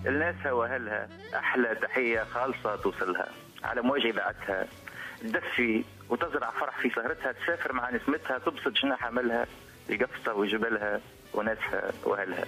لناسها وأهلها أحلى تحية خالصة توصلها على مواجهة إذاعتها، تدفي وتزرع فرح في سهرتها، تسافر مع نسمتها، تبسط جناح عملها لقفصة وجبلها وناسها وأهلها.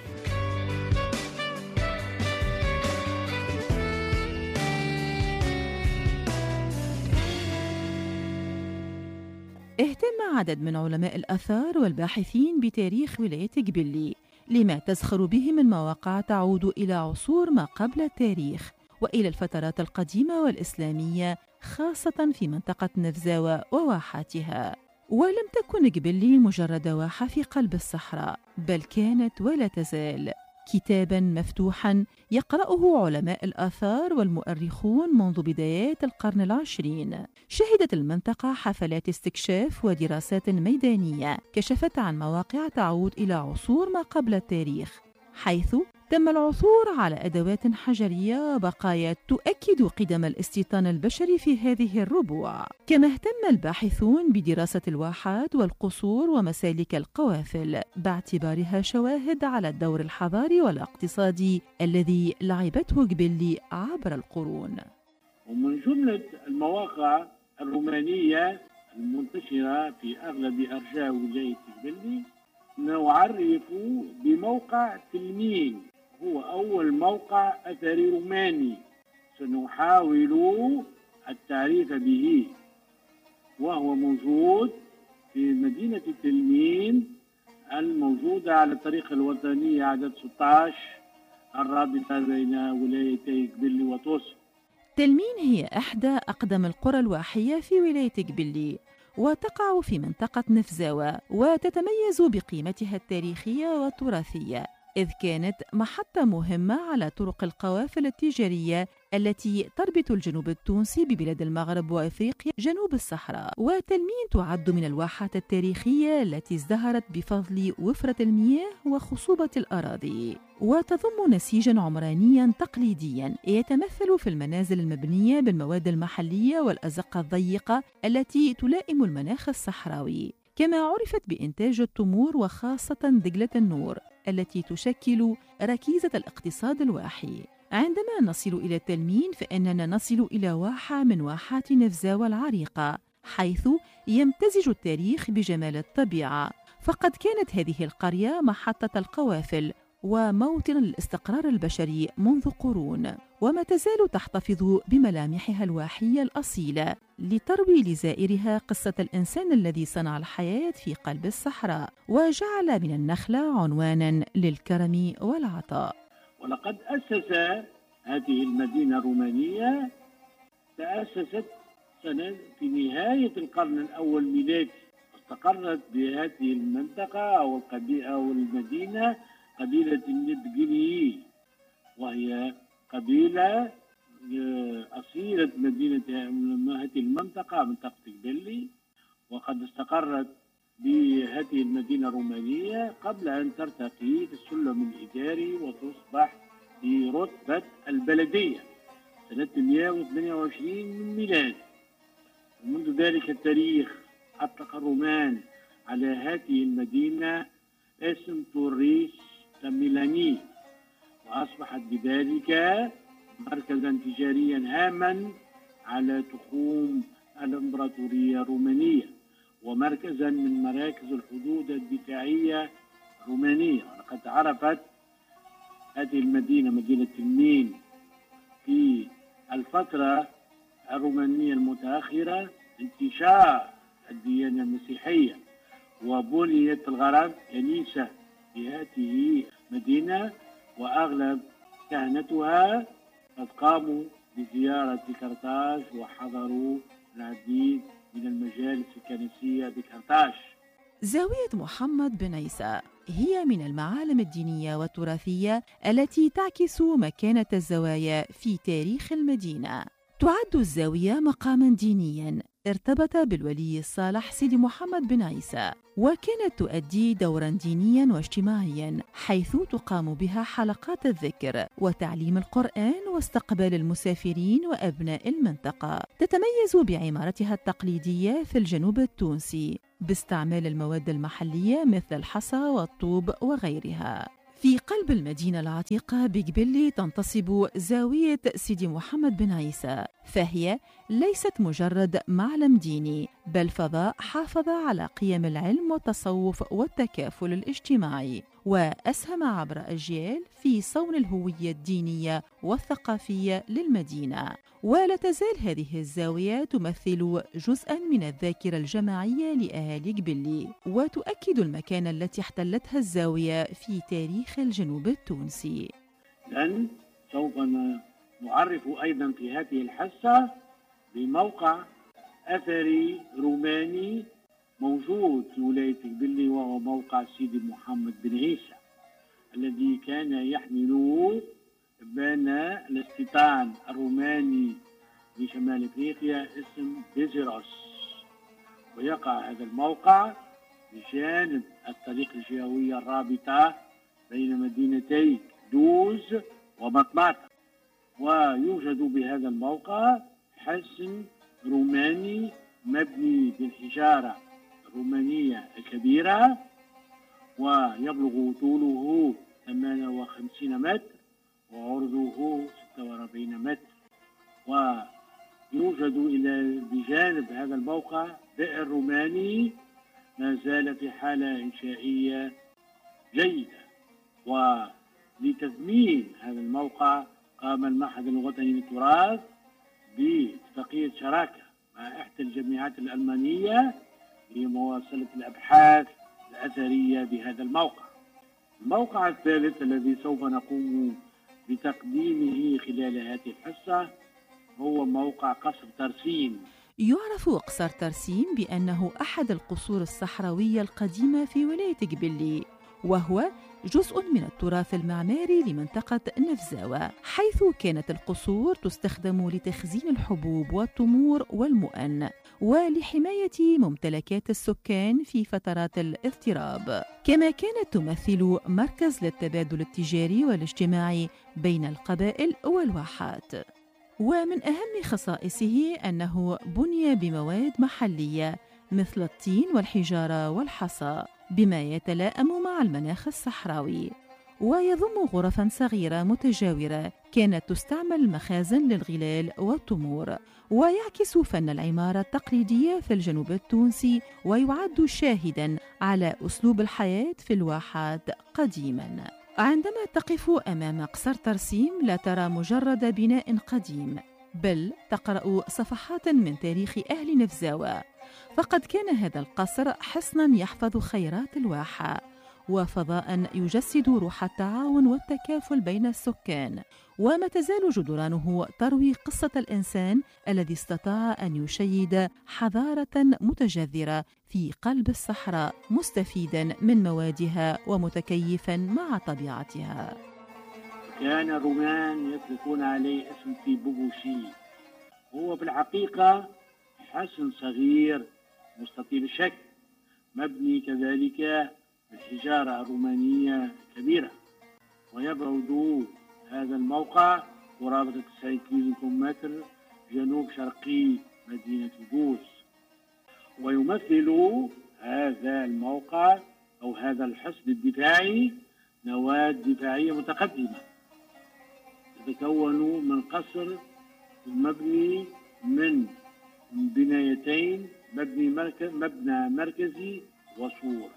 اهتم عدد من علماء الآثار والباحثين بتاريخ ولاية قبلي لما تزخر به من مواقع تعود إلى عصور ما قبل التاريخ وإلى الفترات القديمة والإسلامية، خاصة في منطقة نفزاوة وواحاتها. ولم تكن قبلي مجرد واحة في قلب الصحراء، بل كانت ولا تزال كتاباً مفتوحاً يقرأه علماء الآثار والمؤرخون منذ بدايات القرن العشرين. شهدت المنطقة حفلات استكشاف ودراسات ميدانية كشفت عن مواقع تعود إلى عصور ما قبل التاريخ، حيث تم العثور على أدوات حجرية وبقايا تؤكد قدم الاستيطان البشري في هذه الربوع. كما اهتم الباحثون بدراسة الواحات والقصور ومسالك القوافل باعتبارها شواهد على الدور الحضاري والاقتصادي الذي لعبته قبلي عبر القرون. ومن جملة المواقع الرومانية المنتشرة في أغلب أرجاء ولاية قبلي نعرف بموقع تلمين، هو أول موقع أثري روماني سنحاول التعريف به، وهو موجود في مدينة تلمين الموجودة على الطريق الوطني عدد 16 الرابطة بين ولايتي قبلي وطوس. تلمين هي إحدى أقدم القرى الواحية في ولاية قبلي، وتقع في منطقة نفزاوة، وتتميز بقيمتها التاريخية والتراثية، إذ كانت محطة مهمة على طرق القوافل التجارية التي تربط الجنوب التونسي ببلاد المغرب وإفريقيا جنوب الصحراء. وتلمين تعد من الواحات التاريخية التي ازدهرت بفضل وفرة المياه وخصوبة الأراضي، وتضم نسيجاً عمرانياً تقليدياً يتمثل في المنازل المبنية بالمواد المحلية والأزقة الضيقة التي تلائم المناخ الصحراوي. كما عرفت بإنتاج التمور وخاصة دجلة النور التي تشكل ركيزة الاقتصاد الواحي. عندما نصل إلى تلمين فإننا نصل إلى واحة من واحات نفزاوة العريقة، حيث يمتزج التاريخ بجمال الطبيعة، فقد كانت هذه القرية محطة القوافل وموطن الاستقرار البشري منذ قرون، وما تزال تحتفظ بملامحها الواحية الأصيلة لتروي لزائرها قصة الإنسان الذي صنع الحياة في قلب الصحراء وجعل من النخلة عنوانا للكرم والعطاء. ولقد أسس هذه المدينة الرومانية، تأسست في نهاية القرن الأول ميلادي، استقرت بهذه المنطقة أو القبيلة أو المدينة قبيلة الندقلي، وهي قبيلة أصيلة مدينة هذه المنطقة، منطقة قبلي، وقد استقرت بهذه المدينة الرومانية قبل أن ترتقي في السلم الإداري وتصبح في رتبة البلدية سنة 128 من ميلاد. ومنذ ذلك التاريخ أطلق الرومان على هذه المدينة اسم توريس تاميلاني، وأصبحت بذلك مركزا تجاريا هاما على تخوم الإمبراطورية الرومانية، ومركزا من مراكز الحدود الدفاعية الرومانية. ولقد عرفت هذه المدينة مدينة تلمين في الفترة الرومانية المتأخرة انتشار الديانة المسيحية، وبنيت الغرب كنيسة في هذه المدينة، وأغلب كهنتها قد قاموا بزيارة قرطاج وحضروا العديد من المجالس الكنسية بقرطاج. زاوية محمد بن عيسى هي من المعالم الدينية والتراثية التي تعكس مكانة الزوايا في تاريخ المدينة. تعد الزاوية مقاماً دينياً ارتبط بالولي الصالح سيدي محمد بن عيسى، وكانت تؤدي دورا دينيا واجتماعيا حيث تقام بها حلقات الذكر وتعليم القرآن واستقبال المسافرين وأبناء المنطقة. تتميز بعمارتها التقليدية في الجنوب التونسي باستعمال المواد المحلية مثل الحصى والطوب وغيرها. في في قلب المدينة العتيقة بقبلي تنتصب زاوية سيدي محمد بن عيسى، فهي ليست مجرد معلم ديني بل فضاء حافظ على قيم العلم والتصوف والتكافل الاجتماعي، وأسهم عبر أجيال في صون الهوية الدينية والثقافية للمدينة. ولا تزال هذه الزاوية تمثل جزءاً من الذاكرة الجماعية لأهالي قبلي، وتؤكد المكانة التي احتلتها الزاوية في تاريخ الجنوب التونسي. لأن سوف نعرف أيضا في هذه الحصة بموقع أثري روماني موجود في ولاية قبلي، وهو موقع سيدي محمد بن عيسى الذي كان يحمل بين الاستيطان الروماني لشمال افريقيا اسم بيزيروس. ويقع هذا الموقع بجانب الطريق الجوية الرابطة بين مدينتي دوز ومطماطة. ويوجد بهذا الموقع حصن روماني مبني بالحجارة الرومانية الكبيرة، ويبلغ طوله 58 متر وعرضه 46 متر. ويوجد إلى بجانب هذا الموقع بئر روماني ما زال في حالة إنشائية جيدة. ولتثمين هذا الموقع قام المعهد الوطني للتراث باتفاقية شراكة مع إحدى الجامعات الألمانية لمواصلة الأبحاث الأثرية بهذا الموقع. الموقع الثالث الذي سوف نقوم بتقديمه خلال هذه الحصة هو موقع قصر ترسيم. يعرف قصر ترسيم بأنه أحد القصور الصحراوية القديمة في ولاية قبلي، وهو جزء من التراث المعماري لمنطقة نفزاوة، حيث كانت القصور تستخدم لتخزين الحبوب والتمور والمؤن ولحماية ممتلكات السكان في فترات الاضطراب، كما كانت تمثل مركز للتبادل التجاري والاجتماعي بين القبائل والواحات. ومن أهم خصائصه أنه بني بمواد محلية مثل الطين والحجارة والحصى بما يتلائم مع المناخ الصحراوي، ويضم غرفاً صغيرة متجاورة كانت تستعمل مخازن للغلال والتمور، ويعكس فن العمارة التقليدية في الجنوب التونسي، ويعد شاهداً على أسلوب الحياة في الواحات قديماً. عندما تقف أمام قصر ترسيم لا ترى مجرد بناء قديم، بل تقرأ صفحات من تاريخ أهل نفزاوة، فقد كان هذا القصر حصناً يحفظ خيرات الواحة، وفضاء يجسد روح التعاون والتكافل بين السكان، وما تزال جدرانه تروي قصة الإنسان الذي استطاع أن يشيد حضارة متجذرة في قلب الصحراء، مستفيداً من موادها ومتكيفاً مع طبيعتها. كان الرومان يطلقون عليه اسم في بوبوشي، هو في الحقيقة حصن صغير مستطيل الشكل مبني كذلك بالحجارة الرومانية كبيرة، ويبعد هذا الموقع قرابة 9 كيلومتر جنوب شرقي مدينة دوز. ويمثل هذا الموقع أو هذا الحصن الدفاعي نواة دفاعية متقدمة تتكون من قصر مبني من بنايتين، مبنى مركزي وسور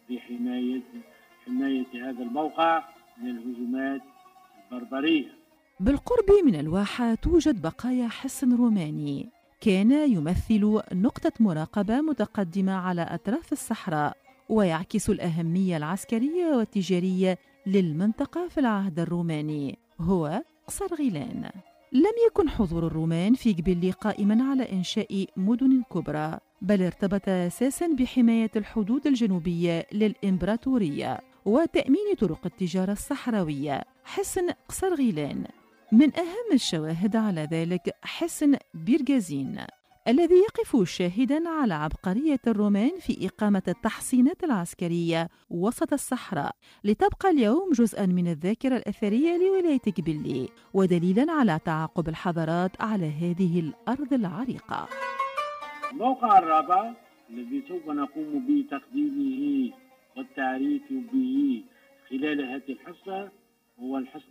لحماية هذا الموقع من الهجمات البربرية. بالقرب من الواحة توجد بقايا حصن روماني كان يمثل نقطة مراقبة متقدمة على أطراف الصحراء، ويعكس الأهمية العسكرية والتجارية للمنطقة في العهد الروماني، هو قصر غيلان. لم يكن حضور الرومان في قبلي قائماً على إنشاء مدن كبرى، بل ارتبط أساساً بحماية الحدود الجنوبية للإمبراطورية وتأمين طرق التجارة الصحراوية. حصن قصر غيلان من أهم الشواهد على ذلك حصن بيرغازين الذي يقف شاهداً على عبقرية الرومان في إقامة التحصينات العسكرية وسط الصحراء، لتبقى اليوم جزءاً من الذاكرة الأثرية لولاية قبلي ودليلاً على تعاقب الحضارات على هذه الأرض العريقة. الموقع الرابع الذي سوف نقوم بتقديمه والتعريف به خلال هذه الحصة هو الحصن